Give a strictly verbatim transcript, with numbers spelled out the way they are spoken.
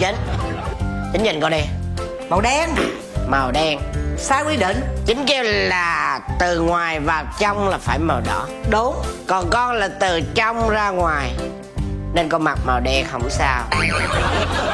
Chính. Chính nhìn coi đi. Màu đen. Màu đen. Sai quy định. Chính kêu là từ ngoài vào trong là phải màu đỏ. Đúng. Còn con là từ trong ra ngoài, nên con mặc màu đen không sao.